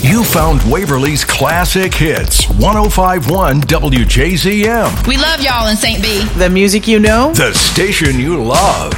You found Waverly's classic hits, 105.1 WJZM. We love y'all in St. B. The music you know. The station you love.